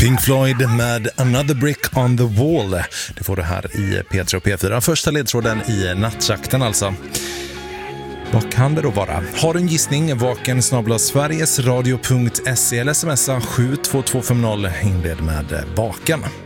Pink Floyd med Another Brick on the Wall. Det får du här i P3 och P4. Första ledtråden i nattjakten alltså. Vad kan det då vara? Har du en gissning? vaken@sverigesradio.se eller smsa 72250. Inled med vaken.